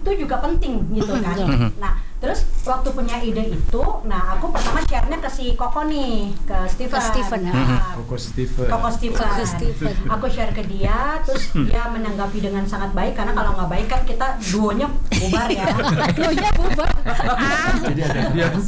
itu juga penting gitu kan. Nah, terus waktu punya ide itu, nah aku pertama share-nya ke si Koko nih, ke Steven. Koko Steven. Aku share ke dia, terus dia menanggapi dengan sangat baik, karena kalau nggak baik kan kita duonya bubar ya. Duonya bubar. Jadi ada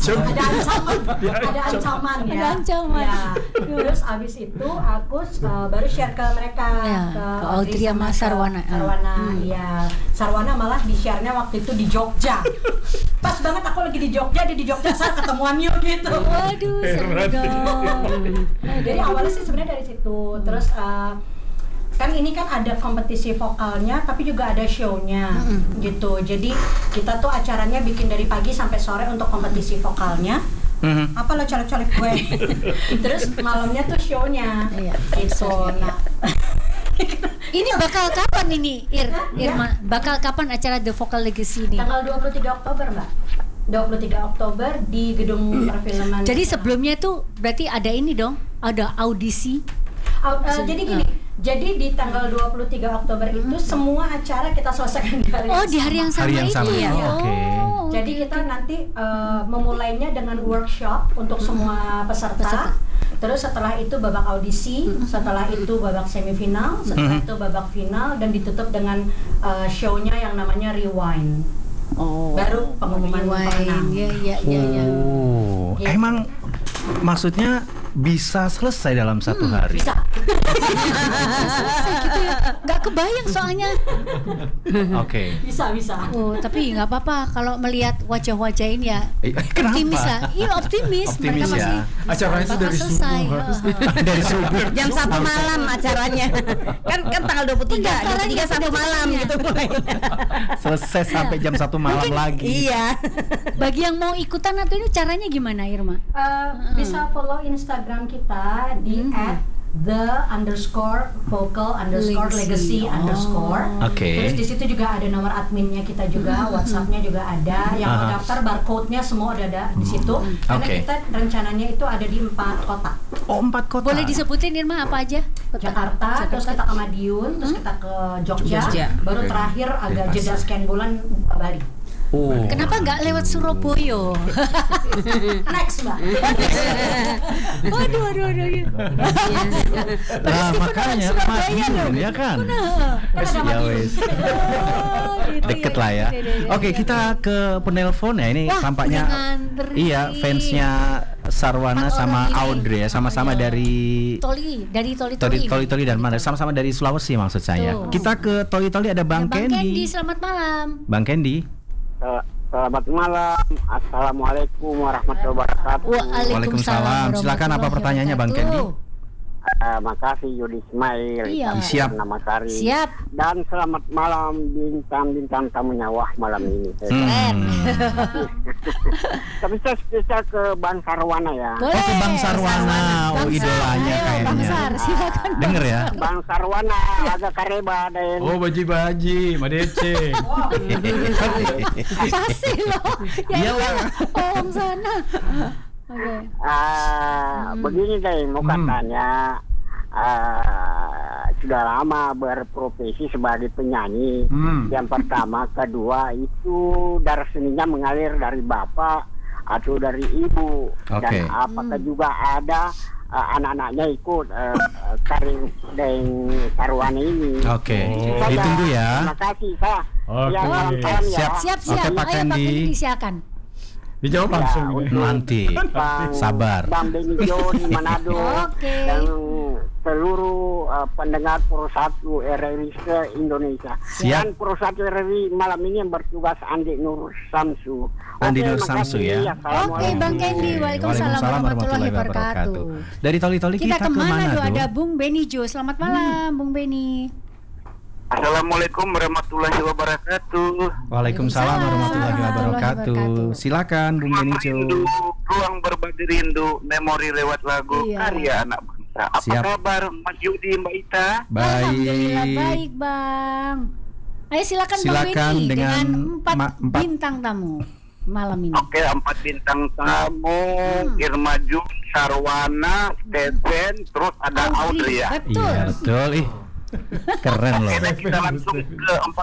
ancaman ya. Ada ancaman. Ya. Terus abis itu aku baru share ke mereka, ke Audrey sama Sarwana. Iya. Sarwana malah di share-nya waktu itu di Jogja. Pas banget aku lagi di Jogja, dia di Jogja, saya ketemuan yuk gitu. Waduh, seru dong. Jadi awalnya sih sebenarnya dari situ. Terus kan ini kan ada kompetisi vokalnya, tapi juga ada show-nya gitu. Jadi kita tuh acaranya bikin dari pagi sampai sore untuk kompetisi vokalnya. Apa lo colek-colek gue? Terus malamnya tuh show-nya. Gitu. Nah. Ini bakal kapan ini, Irma? Bakal kapan acara The Vocal Legacy ini? Tanggal 23 Oktober, Mbak. 23 Oktober di Gedung Perfilman. Jadi sebelumnya tuh berarti ada ini dong, ada audisi. Jadi gini, jadi di tanggal 23 Oktober itu semua acara kita selesaikan di hari yang sama itu ya. Jadi kita nanti memulainya dengan workshop untuk semua peserta. Terus setelah itu babak audisi, setelah itu babak semifinal, setelah itu babak final, dan ditutup dengan show-nya yang namanya Rewind. Baru pengumuman pemenang. Iya. Emang maksudnya bisa selesai dalam satu hari? Bisa. Selesai gitu ya. Gak kebayang soalnya. Oke. Bisa. Tapi nggak apa-apa kalau melihat wajah-wajah ini ya. Kenapa? Optimis lah. Iya optimis. Mereka ya. masih Acaranya itu dari selesai. Dari subuh. Jam 1 malam acaranya. kan tanggal 23 1 malam gitu mulai. Selesai sampai jam 1 malam lagi. Iya. Bagi yang mau ikutan atau ini caranya gimana, Irma? Bisa follow Instagram kita di @the_vocal_legacy_. Terus di situ juga ada nomor adminnya kita juga, WhatsAppnya juga ada. Yang mau daftar barcode-nya semua udah ada di situ. Karena kita rencananya itu ada di 4 kota. 4 kota. Boleh disebutin Irma apa aja? Jakarta, terus kita ke Madiun, terus kita ke Jogja. Baru terakhir agak jeda sekian bulan Bali. Kenapa nggak lewat Surabaya? Next, Mbak. Waduh. Nah, makanya Madiun ya kan. Ya wes. Deket lah ya. Oke, kita ke penelpon ya. Ini tampaknya fansnya Sarwana sama Audrey ya, sama-sama dari Toli dan mana? Sama-sama dari Sulawesi maksud saya. Kita ke Toli ada Bang Kendi. Selamat malam. Bang Kendi. Selamat malam. Assalamualaikum warahmatullahi wabarakatuh. Waalaikumsalam. Silakan apa pertanyaannya Bang Kendi? Makasih Yudi Ismail. Siap. Nama Sari. Siap. Dan selamat malam bintang-bintang tamunya. Wah, malam ini. Tapi saya spesial ke Bang Sarwana ya. Boleh. Ke Bang Sarwana. Idolanya kayaknya. Bang Sar, silakan. Denger ya. Bang Sarwana agak kareba dan. baji Madece. Pasti loh. Ya Om sana. Begini deh, mau katanya sudah lama berprofesi sebagai penyanyi. Yang pertama, kedua itu darah seninya mengalir dari bapak atau dari ibu. Dan apakah juga ada anak-anaknya ikut karir dan Sarwana ini? Ditunggu ya. Terima kasih Pak. Siap. Ayo Pak Kendi silakan. Dijawab langsung nanti. Sabar. Bang Benijo di Manado dan seluruh pendengar Pro 1 RRI se-Indonesia. Dan Pro 1 RRI malam ini yang bertugas Andi Nur Samsu. Andi Nur Samsu ya. Oke Bang Kendi, waalaikumsalam warahmatullahi wabarakatuh. Dari Toli kita kemana tuh? Ada Bung Benijo. Selamat malam Bung Beni. Assalamualaikum warahmatullahi wabarakatuh. Waalaikumsalam warahmatullahi wabarakatuh. Silakan Bung Benijo. Ruang berbagi rindu, memori lewat lagu karya anak bangsa. Apa kabar Mas Yudi, Mbak Ita? Baik. Alhamdulillah baik Bang. Ayo silakan Bang Beni dengan 4 bintang tamu malam ini. Oke, 4 bintang tamu. Irma Jun, Sarwana, Steven, terus ada Audrey ya. Betul. Iya betul. Keren loh. Kita langsung ke 4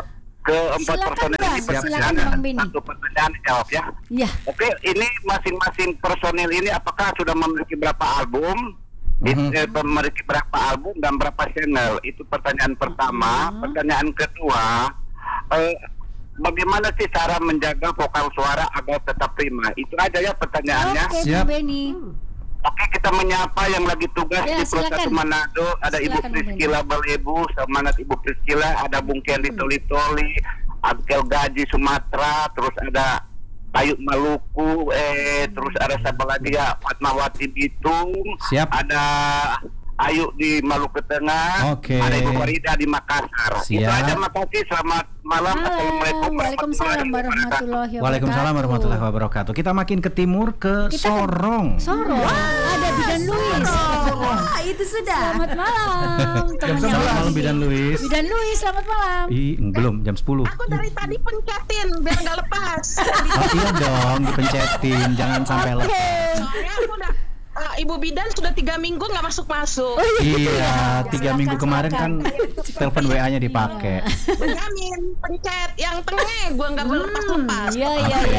keempat Silakan, personil Bang. ini Silakan, Bang Beni. satu pertanyaan dijawab ya. Iya. Oke, ini masing-masing personil ini apakah sudah memiliki berapa album? Memiliki berapa album dan berapa channel? Itu pertanyaan pertama. Pertanyaan kedua, bagaimana sih cara menjaga vokal suara agar tetap prima? Itu aja ya pertanyaannya. Oke, Siap. Bang Beni. Oke, kita menyapa yang lagi tugas Ya, di Provinsi silakan. Manado. Ada Ibu Silakan, Bang Priscila Balebu, semangat Ibu Priscila. Ada Bung Kendi Toli-Toli, Abkel Gaji Sumatera, terus ada Ayu Maluku, terus ada siapa lagi ya, Fatmawati Bitung. Siap. Ada Ayu di Maluku Tengah. Oke. Ada Ibu Farida di Makassar. Itu Siap. aja, makasih. Selamat malam. Assalamualaikum Waalaikumsalam warahmatullahi wabarakatuh. Waalaikumsalam warahmatullahi wabarakatuh. Kita makin ke timur ke Sorong. Sorong. Ada Bidan Luis. Wah, itu sudah. Selamat malam. Temannya Selamat malam Luis. Bidan Luis. Bidan Luis, selamat malam. Belum, jam 10. Aku dari tadi pencetin biar nggak lepas. Oh iya dong, dipencetin, jangan sampai lepas. Soalnya aku udah Ibu Bidan sudah 3 minggu nggak masuk. Iya, 3 minggu kemarin kan silakan. telepon WA-nya dipakai. Benyamin pencet yang tengah, gua nggak boleh lepas. Iya.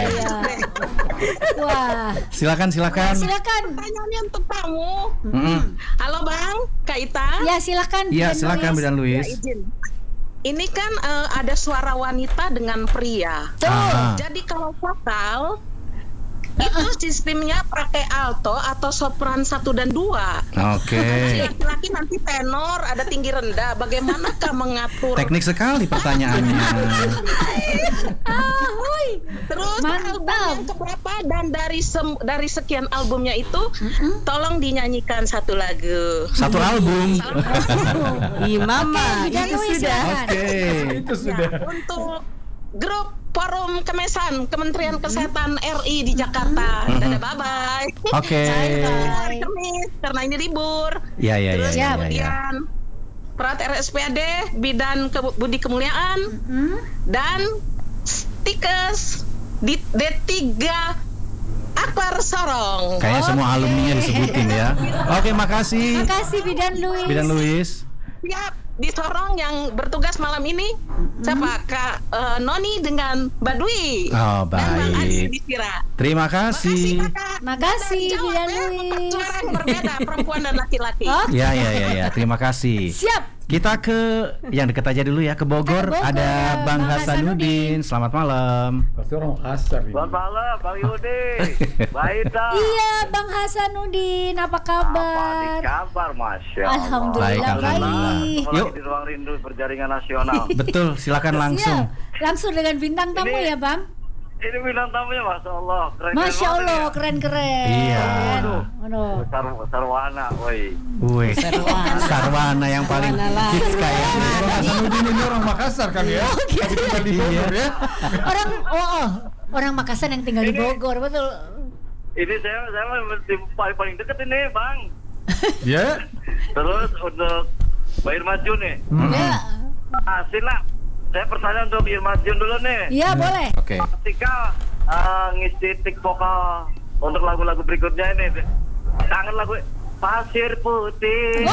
Wah, Silakan. silakan. Pertanyaannya untuk kamu. Mm-mm. Halo Bang, Kak Ita. Ya, silakan. Iya, Bidan silakan Luis. Bidan Ya, Luis. izin. Ini kan ada suara wanita dengan pria. Ah. Jadi kalau vokal itu sistemnya pakai alto atau sopran 1 dan 2. Oke. Laki-laki nanti tenor, ada tinggi rendah. Bagaimanakah mengatur? Teknik sekali pertanyaannya. Terus Mantap. album yang keberapa dan dari sekian albumnya itu, tolong dinyanyikan satu lagu. Satu album. Mama, Bidan itu Luis, sudah. silakan. Oke. Itu sudah. Untuk grup Forum Kemesan Kementerian Kesehatan RI di Jakarta. Dadah, bye-bye. Oke. Hari Kamis karena ini libur. Ya. Terus ya. kemudian Perat RSPAD Bidan Budi Kemuliaan dan Stikes di D3 Akbar Sorong. Kayaknya semua alumninya disebutin ya. Oke, makasih. Makasih Bidan Luis. Bidan Luis. Siap, di Sorong yang bertugas malam ini siapa? Kak Noni dengan Mbak Dwi. Oh, Dan Bang Adi baik. di Sira. Terima kasih. Kakak. Makasih, Jawab Bidan ya, Luis. suara yang berbeda perempuan dan laki-laki. Oke. Ya. Terima kasih. Siap. Kita ke yang dekat aja dulu ya, ke Bogor. Bogor, Ada Bang Bang Hasanuddin. Selamat malam. Pasti orang kasar ini. Selamat malam, Bang Yudi. Baik, Iya, Bang Hasanuddin, apa kabar? kabar, Masya Allah. Alhamdulillah Baik, alhamdulillah. baik. Yuk. Di ruang rindu berjaringan nasional. Betul, silakan langsung. Siap. Langsung dengan bintang tamu Ini- ya, Bang. Ini bintang tamunya, Masya Allah. Keren Masya Allah, keren-keren. Iya. Aduh. Sarwana, woi. Wih, Sarwana yang paling hits kayaknya. Bang Hasanuddin ini orang Makassar kan ya? Tapi tinggal di Bogor ya. Orang Makassar yang tinggal di Bogor, betul. Ini saya paling dekat ini, Bang. Ya. Terus untuk Mbak Irma Jun nih. Ya. Sila, saya pertanyaan untuk Irma Jun dulu nih. Iya, boleh. Oke. Ketika ngisi tik vokal untuk lagu-lagu berikutnya ini, kangen lagu Pasir Putih.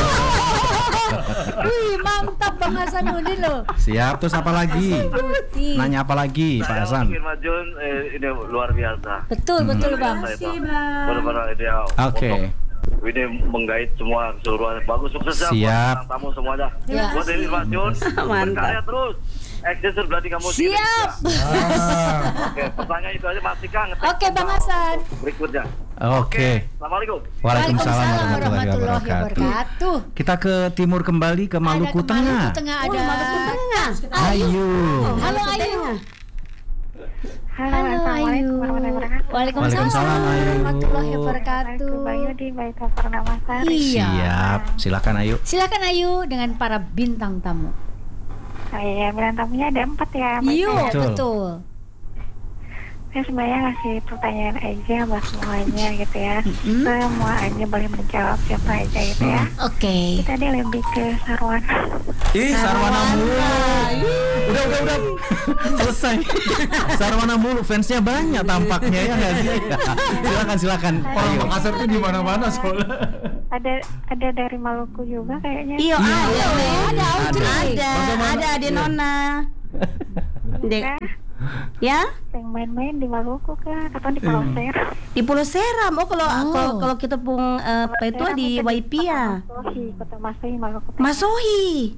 Wih, mantap Bang Hasanuddin loh. Siap, terus apa lagi? Putih. Nanya apa lagi, Pak Hasan? Irma Jun ini luar biasa. Betul, Bang. Benar-benar dia. Oke. untuk ini menggait semua keseluruhan. Bagus, sukses ya. Siap. Buat tamu semuanya. Ya. Buat Irma Jun. Berkarya terus. Eksis berarti kamu. Siap. Oke, pertanyaan itu aja masih kan. Oke, Bang Hasan. Berikutnya. Oke. Assalamualaikum. Waalaikumsalam warahmatullahi wabarakatuh. Kita ke timur kembali ke Maluku Tengah. Maluku Tengah ada. Ayu. Halo Ayu. Halo, Assalamualaikum warahmatullahi wabarakatuh. Waalaikumsalam warahmatullahi wabarakatuh. Bang Yudi, baik Purnama Sari. Iya. Siap. Silakan Ayu. Silakan Ayu dengan para bintang tamu. Saya bilang tamunya ada 4 ya. Mas. Iya, Betul. betul. Saya sebenarnya ngasih pertanyaan aja buat semuanya gitu ya. Semua aja boleh menjawab siapa aja gitu ya. Oke. Kita dia lebih ke Sarwana. Ih, Sarwana mulu. Udah. Selesai. Sarwana mulu, fansnya banyak tampaknya ya nggak sih? Silakan. Orang Ayo. Makassar tuh di mana-mana soalnya. Ada dari Maluku juga kayaknya. Iya, ada Ada Audrey. Ada Ade Nona. Ya? Yang main-main di Maluku kan atau di Pulau Seram? Di Pulau Seram. Kalau kita apa itu di Waipia. Masohi, Kota Masohi, Maluku. Masohi.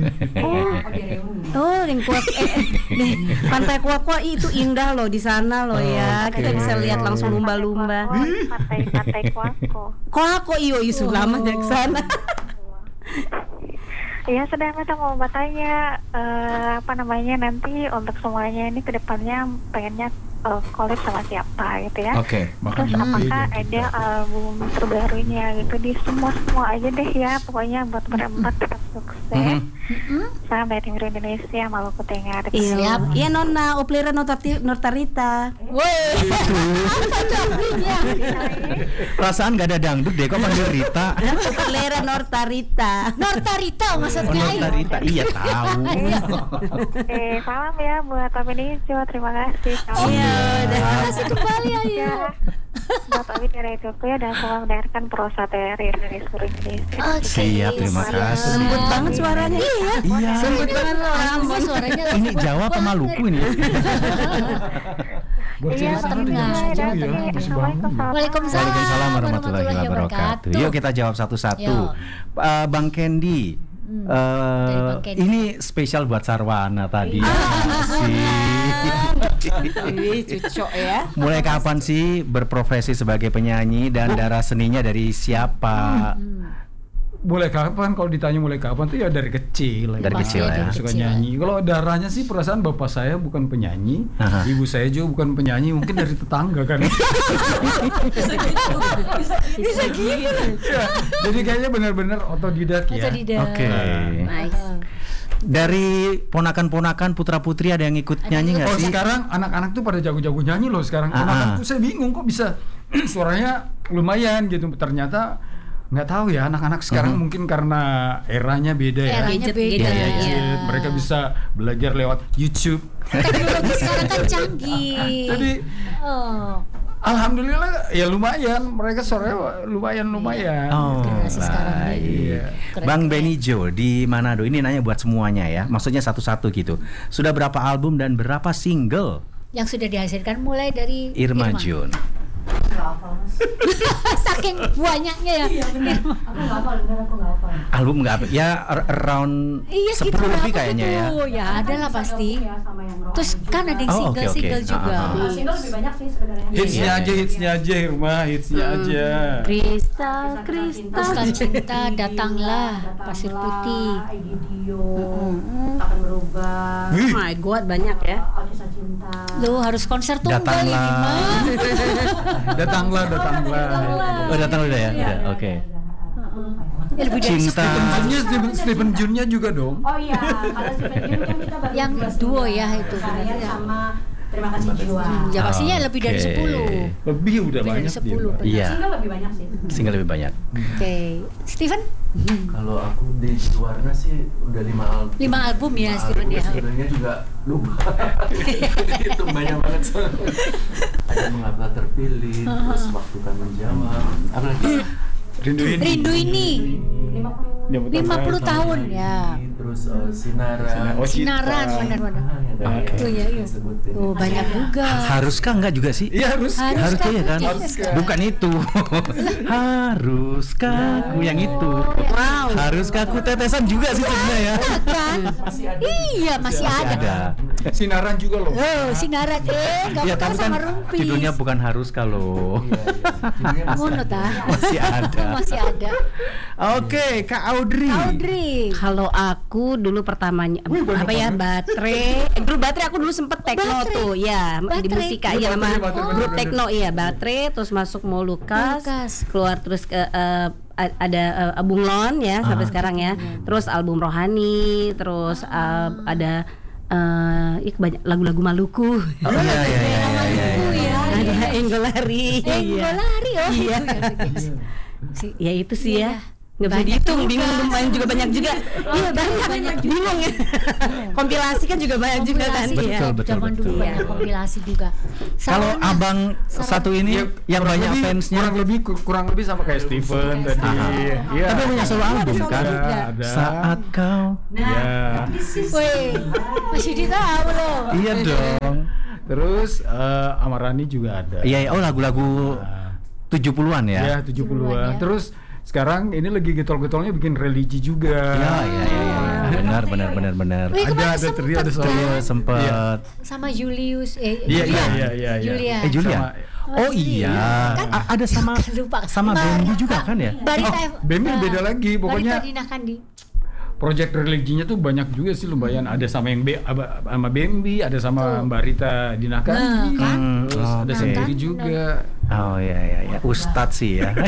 Yang kuat Pantai Kuakwa itu indah loh di sana loh ya. Kita bisa lihat langsung lumba-lumba. Pantai Kuako. Kuako iyo lama dari sana. Ya, sedang kita mau bertanya nanti untuk semuanya ini kedepannya pengennya collab sama siapa gitu ya. Terus apakah ada album terbarunya gitu di semua aja deh ya, pokoknya buat berempat tetap sukses. Salam dari Timur Indonesia, Maluku Tengah. Siap. Iya Nona, Oplera Nortarita. Woi. Perasaan gak ada dangdut deh, kok panggil Rita? Oplera Nortarita. Nortarita maksudnya. Nortarita, iya tahu. Salam ya buat Abi Nijo, terima kasih. Terima kasih kembali Ayu. Buat Abi dari Ethiopia dan selamat mendengarkan Prosa TRI dari seluruh Indonesia. Siap, terima kasih. Lembut banget suaranya. Iya. Lembut banget loh. Suaranya ini Jawa apa Maluku ini? Waalaikumsalam warahmatullahi wabarakatuh. Yuk kita jawab satu-satu. Bang Kendi. Ini spesial buat Sarwana tadi. Cucok ya. Mulai kapan sih berprofesi sebagai penyanyi dan darah seninya dari siapa? Mulai kapan? Kalau ditanya mulai kapan tuh ya dari kecil. Dari kecil ya. Suka nyanyi. Kalau darahnya sih perasaan bapak saya bukan penyanyi, ibu saya juga bukan penyanyi, mungkin dari tetangga kan. Bisa gitu. Ya, jadi kayaknya benar-benar otodidak ya. Oke. Dari ponakan-ponakan putra-putri ada yang ikut nyanyi nggak sih? Sekarang anak-anak tuh pada jago-jago nyanyi loh sekarang. Anak-anak tuh saya bingung kok bisa suaranya lumayan gitu. Ternyata nggak tahu ya, anak-anak sekarang mungkin karena eranya beda ya. Eranya beda. Gadget. Mereka bisa belajar lewat YouTube. Teknologi sekarang kan canggih. Jadi alhamdulillah ya lumayan, mereka suaranya lumayan. Generasi sekarang ini. Bang Benijo di Manado ini nanya buat semuanya ya. Maksudnya satu-satu gitu. Sudah berapa album dan berapa single yang sudah dihasilkan mulai dari Irma Jun? Saking banyaknya ya. Aku nggak hafal. Album nggak apa? Ya around 10 lebih kayaknya ya. Ya ada lah pasti. Terus kan ada yang single juga. Single lebih banyak sih sebenarnya. Hitsnya aja Irma, hitsnya aja. Kristal. Pesan cinta, datanglah, Pasir Putih. Egidio, akan berubah. Oh my god, banyak ya. Kisah cinta. Lu harus konser tunggal ini mah. Datanglah. Oh, datang udah ya? Udah, oke. Cinta. Stephen Jun-nya juga dong. Oh iya, kalau Stephen Jun kan kita baru Yang duo ya itu. Kalian sama Terima Kasih Jiwa. Ya pastinya lebih dari 10. Lebih udah Lebih banyak dari 10. Iya. Single lebih banyak sih. Single lebih banyak. Oke. Steven? Kalau aku di luarnya sih udah 5 album. 5 album ya Steven ya. Sebenarnya juga lupa. Itu banyak banget soalnya. Ada Mengapa Terpilih, terus Waktu Kan Menjawab. Apa lagi? Rindu ini. 50 tahun ya. Terus Sinaran. Sinaran benar-benar. Itu ya. Oh, banyak juga. Haruskah enggak juga sih? Iya harusnya ya kan? Bukan itu. Haruskah aku yang itu. Wow. Haruskah aku tetesan juga sih sebenarnya ya. Kan? Iya, masih ada. Sinaran juga loh. Oh, Sinaran enggak Ya, tapi kan sama Rumpis. judulnya bukan Haruskah loh. Ngono ta? Masih ada. Masih ada. Oke, Kak Audrey. Kalau aku dulu pertamanya baterai. Grup baterai aku dulu sempet techno tuh, ya di musika ya sama grup techno ya baterai, terus masuk Molukas, keluar terus ke ada Bunglon ya sampai sekarang ya. Terus album Rohani, terus ada banyak lagu-lagu Maluku. Iya. Ada Enggolari. Enggolari Iya. Ya itu sih ya. Nggak bisa dihitung, bingung lumayan juga banyak juga. Iya banyak bingung ya. Kompilasi kan juga banyak juga kan. Betul. Zaman dulu banyak kompilasi juga. Kalau abang satu ini yang banyak fansnya kurang lebih sama kayak Steven tadi. Iya. Tapi punya solo album kan. Saat kau. Wih, masih ditahu loh. Iya dong. Terus Amarani juga ada. Iya, oh lagu-lagu 70-an ya. Iya, 70-an. Terus sekarang ini lagi getol-getolnya bikin religi juga. Iya. Benar. Ada trio, ada solo sempat. Sama Julius. Iya. Julia. Oh iya. Kan, ada sama Bambi juga kan ya? Bambi beda lagi, pokoknya. Barita Dina Kandi. Project religinya tuh banyak juga sih lumayan. Ada sama yang sama Bambi, ada sama Mbak Rita Dina Kandi. Terus ada sendiri juga. Oh iya. Ustadz sih ya.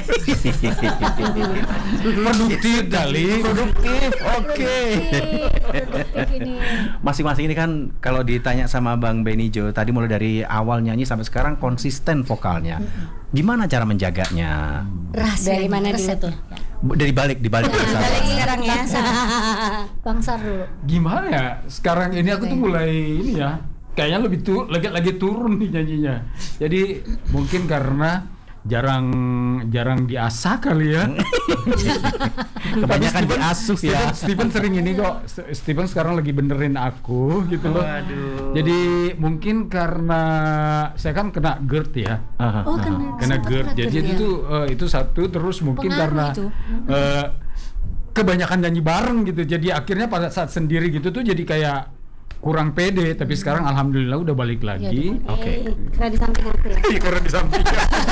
Produktif kali. Produktif. Oke. Masing-masing ini kan kalau ditanya sama Bang Benijo tadi mulai dari awal nyanyi sampai sekarang konsisten vokalnya. Gimana cara menjaganya? Rahasia dari mana dulu tuh? Dari balik sekarang ya. Bang Sar dulu. Gimana ya? Sekarang ini aku tuh mulai ini ya. Kayaknya lagi turun nih nyanyinya. Jadi mungkin karena jarang diasah kali ya. Kebanyakan diasuh ya. Steven sering ini kok. Steven sekarang lagi benerin aku gitu loh. Jadi mungkin karena saya kan kena GERD ya. Kena GERD. Jadi itu satu, terus mungkin karena kebanyakan nyanyi bareng gitu. Jadi akhirnya pada saat sendiri gitu tuh jadi kayak kurang pede, tapi sekarang alhamdulillah udah balik lagi. Oke. Karena di samping aku ya. Karena di samping.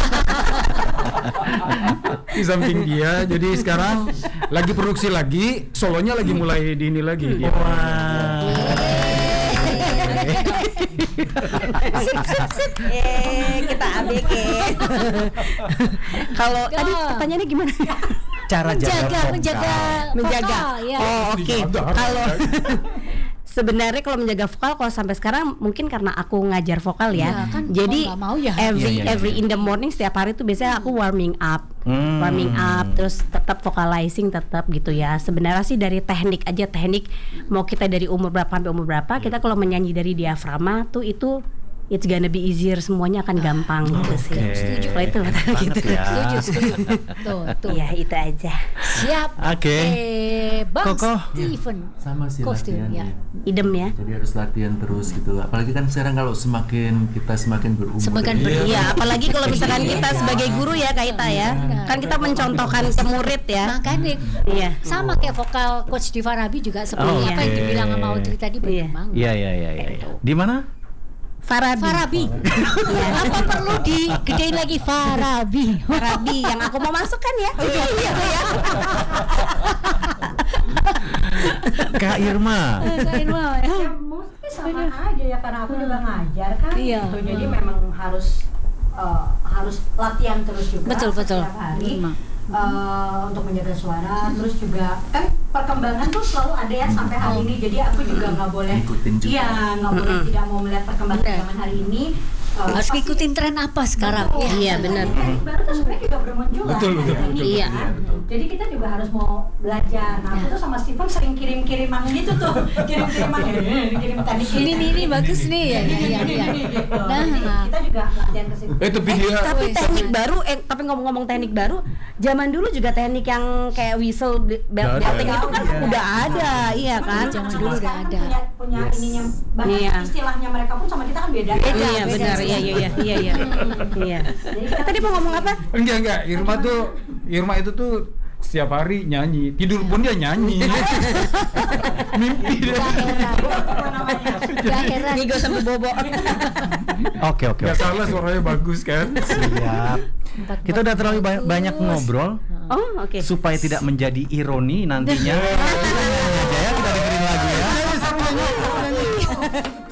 Di samping dia, jadi sekarang lagi produksi lagi, solonya lagi mulai di ini lagi. Kita ABG. Kalau tadi pertanyaannya gimana? Cara menjaga. Oh, oke. Kalau sebenarnya kalau menjaga vokal, kalau sampai sekarang mungkin karena aku ngajar vokal ya, kan jadi mau ya. every in the morning setiap hari tuh biasanya aku warming up, terus tetap vocalizing tetap gitu ya. Sebenarnya sih dari teknik mau kita dari umur berapa sampai umur berapa, kita kalau menyanyi dari diafragma tuh itu it's gonna be easier, semuanya akan gampang gitu sih. Setuju. Kalau itu gitu. Ya. Setuju. Tuh. Ya itu aja. Siap. Oke. Bang Koko. Steven. Sama sih latihan ya. Idem ya. Jadi harus latihan terus gitu. Apalagi kan sekarang kalau kita semakin berumur. Iya, apalagi kalau misalkan kita sebagai guru ya Kak Ita ya. Kan kita mencontohkan ke murid ya. Makanya sama kayak vokal Coach Diva Rabi juga seperti apa yang dibilang sama Audrey tadi memang. Iya. Di mana? Farabi. Apa perlu digedein lagi Farabi yang aku mau masukkan ya. Iya. Kak Irma. Ya mesti sama aja ya, karena aku juga ngajar kan. Gitu. Jadi memang harus latihan terus juga. Betul. Setiap hari. Untuk menjaga suara, terus juga kan perkembangan tuh selalu ada ya sampai hari ini. Jadi aku juga nggak boleh, nggak boleh tidak mau melihat perkembangan zaman hari ini. Harus ngikutin tren apa sekarang? Iya benar. Baru tuh sebenarnya juga bermunculan. Betul. Iya. Jadi kita juga harus mau belajar. Nah, aku tuh sama Steven sering kirim-kiriman gitu tuh, kirim-kiriman kirim tadi. Ini bagus nih ya. Nah, kita juga latihan ke situ. Tapi teknik baru, tapi ngomong-ngomong teknik baru, zaman dulu juga teknik yang kayak whistle belting itu kan udah ada, iya kan? Zaman dulu udah ada. Punya ininya, bahkan istilahnya mereka pun sama kita kan beda. Iya benar, iya. Tadi mau ngomong apa? Enggak. Irma itu tuh setiap hari nyanyi, tidur pun dia nyanyi. Mimpi dia. Ngigo sampai bobo. Oke. Gak salah, suaranya bagus kan. Siap. Kita udah terlalu banyak ngobrol. Oh, oke. Supaya tidak menjadi ironi nantinya. Kita dengerin lagu ya.